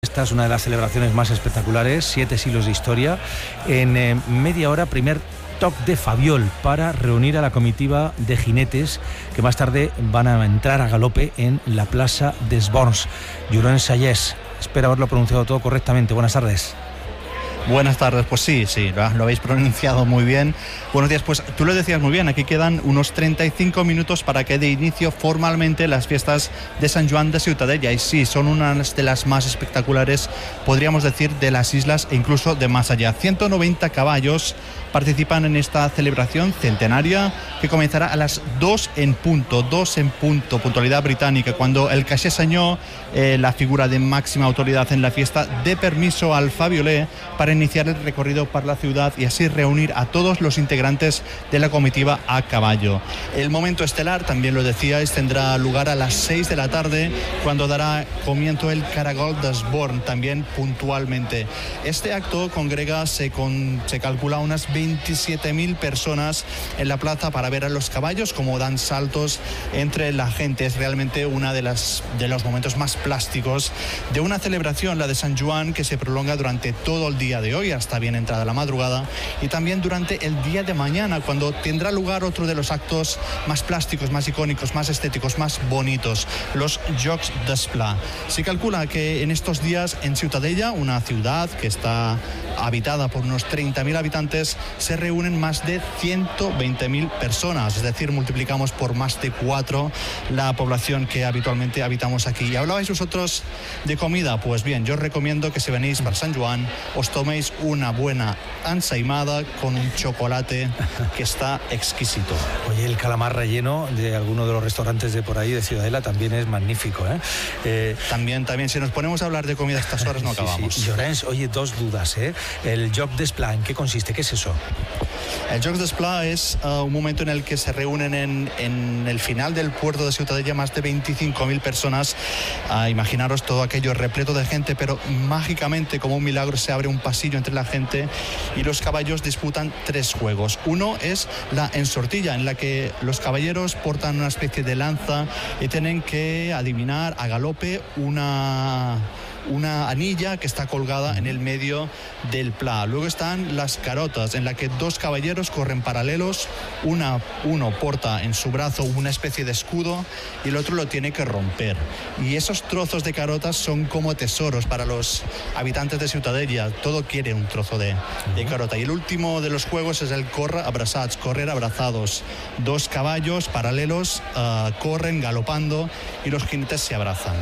Esta es una de las celebraciones más espectaculares, 7 siglos de historia. En media hora, primer toc de Fabiol para reunir a la comitiva de jinetes que más tarde van a entrar a galope en la Plaza des Borns. Llorenç Sayés, espero haberlo pronunciado todo correctamente. Buenas tardes. Buenas tardes, pues sí, lo habéis pronunciado muy bien. Buenos días, pues tú lo decías muy bien, aquí quedan unos 35 minutos para que dé inicio formalmente las fiestas de Sant Joan de Ciutadella. Y sí, son unas de las más espectaculares, podríamos decir, de las islas e incluso de más allá. 190 caballos participan en esta celebración centenaria que comenzará a las 2 en punto, puntualidad británica, cuando el Caixer Senyor, la figura de máxima autoridad en la fiesta, dé permiso al Fabiolé para iniciar el recorrido por la ciudad y así reunir a todos los integrantes de la comitiva a caballo. El momento estelar, también lo decíais, tendrá lugar a las 6 de la tarde, cuando dará comienzo el Caragol des Borns, también puntualmente. Este acto congrega, se calcula, unas 27.000 personas en la plaza para ver a los caballos como dan saltos entre la gente. Es realmente uno de los momentos más plásticos de una celebración, la de Sant Joan, que se prolonga durante todo el día de hoy hasta bien entrada la madrugada, y también durante el día de mañana, cuando tendrá lugar otro de los actos más plásticos, más icónicos, más estéticos, más bonitos, los Jocs d'Esplà. Se calcula que en estos días en Ciutadella, una ciudad que está habitada por unos 30.000 habitantes, se reúnen más de 120.000 personas, es decir, multiplicamos por más de 4 la población que habitualmente habitamos aquí. ¿Y hablabais vosotros de comida? Pues bien, yo os recomiendo que si venís para Sant Joan os toméis una buena ensaimada con un chocolate que está exquisito. Oye, el calamar relleno de alguno de los restaurantes de por ahí de Ciudadela también es magnífico, ¿eh? También, si nos ponemos a hablar de comida a estas horas no acabamos. Sí. Llorenç, oye, dos dudas, ¿eh? El Joc d'Esplà, ¿en qué consiste? ¿Qué es eso? El Jocs d'Esplà es un momento en el que se reúnen en el final del puerto de Ciutadella más de 25.000 personas. Imaginaros todo aquello repleto de gente, pero mágicamente, como un milagro, se abre un pasillo entre la gente y los caballos disputan 3 juegos. Uno es la ensortilla, en la que los caballeros portan una especie de lanza y tienen que adivinar a galope una anilla que está colgada en el medio del pla. Luego están las carotas, en la que 2 caballeros corren paralelos, uno porta en su brazo una especie de escudo y el otro lo tiene que romper. Y esos trozos de carotas son como tesoros para los habitantes de Ciutadella. Todo quiere un trozo de carota. Y el último de los juegos es el corre abraçats, correr abrazados. 2 caballos paralelos corren galopando y los jinetes se abrazan.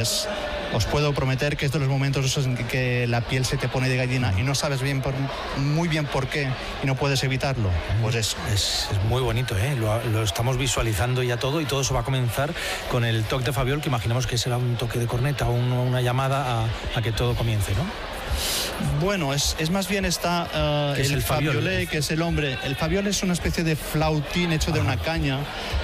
Os puedo prometer que es de los momentos esos en que la piel se te pone de gallina y no sabes muy bien por qué y no puedes evitarlo. Pues eso. Es muy bonito, ¿eh? Lo estamos visualizando ya todo, y todo eso va a comenzar con el toc de Fabiol, que imaginamos que será un toque de corneta o una llamada a que todo comience, ¿no? Bueno, es más bien está el Fabiolé, que es el hombre. El Fabiol es una especie de flautín hecho de una caña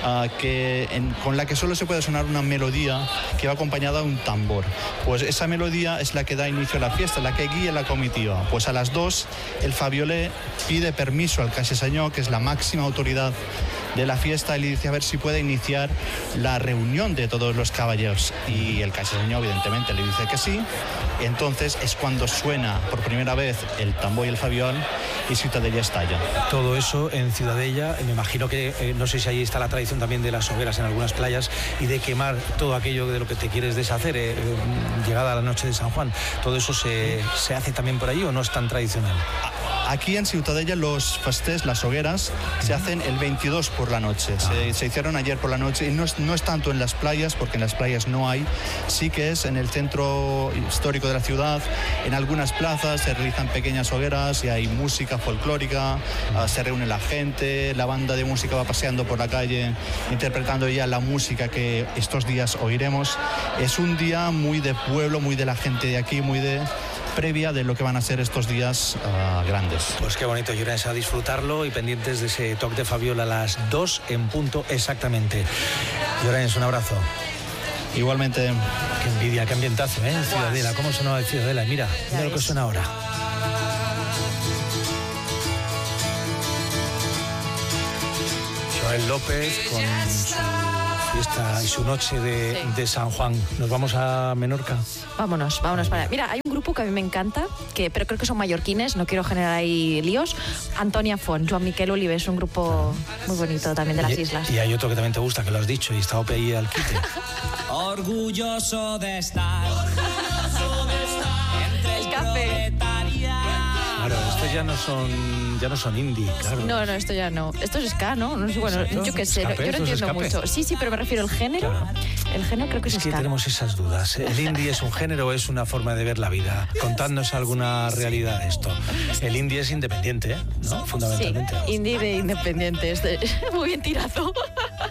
con la que solo se puede sonar una melodía que va acompañada de un tambor. Pues esa melodía es la que da inicio a la fiesta, la que guía la comitiva. Pues a las 2 el Fabiolé pide permiso al Caixer Senyor, que es la máxima autoridad de la fiesta, y le dice a ver si puede iniciar la reunión de todos los caballeros. Y el Caixer Senyor evidentemente le dice que sí. Entonces es cuando suena por primera vez el tambor y el Fabiol y Ciutadella estalla. Todo eso en Ciutadella, me imagino que no sé si ahí está la tradición también de las hogueras en algunas playas y de quemar todo aquello de lo que te quieres deshacer llegada la noche de San Juan. ¿Todo eso se hace también por allí o no es tan tradicional? Aquí en Ciutadella los festers, las hogueras, se hacen el 22 por la noche. Se hicieron ayer por la noche y no es tanto en las playas, porque en las playas no hay. Sí que es en el centro histórico de la ciudad. En algunas plazas se realizan pequeñas hogueras y hay música folclórica, se reúne la gente, la banda de música va paseando por la calle interpretando ya la música que estos días oiremos. Es un día muy de pueblo, muy de la gente de aquí, muy de previa de lo que van a ser estos días grandes. Pues qué bonito, Llorenç, a disfrutarlo y pendientes de ese toc de Fabiol a las 2 en punto exactamente. Llorenç, un abrazo. Igualmente. Qué envidia, qué ambientazo, ¿eh? En Ciudadela, ¿cómo sonaba en Ciudadela? Mira lo que suena ahora. Joel López con su fiesta y su noche de San Juan. ¿Nos vamos a Menorca? Vámonos para allá. Mira, hay un grupo que a mí me encanta, pero creo que son mallorquines, no quiero generar ahí líos. Antonia Font, Joan Miquel Olives, un grupo muy bonito también de las islas. Y hay otro que también te gusta, que lo has dicho, y está Ope ahí al quite. Orgulloso de estar entre el café. Claro, estos ya no son indie, claro. No, esto ya no. Esto es ska, ¿no? No sé, bueno, exacto. yo qué sé, Escape, yo no entiendo escape. mucho. Sí, pero me refiero al género. Claro. El género creo que es Es que ska. tenemos esas dudas. ¿El indie es un género o es una forma de ver la vida? Contadnos alguna realidad de esto. El indie es independiente, ¿no? Fundamentalmente. Sí, indie de independiente. Muy bien tirado.